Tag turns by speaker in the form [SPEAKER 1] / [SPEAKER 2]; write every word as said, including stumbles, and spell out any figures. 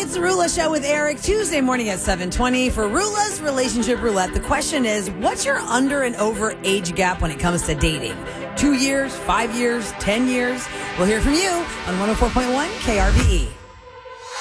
[SPEAKER 1] It's the Rula Show with Eric, Tuesday morning at seven twenty for Rula's Relationship Roulette. The question is, what's your under and over age gap when it comes to dating? Two years, five years, ten years? We'll hear from you on one oh four point one K R V E.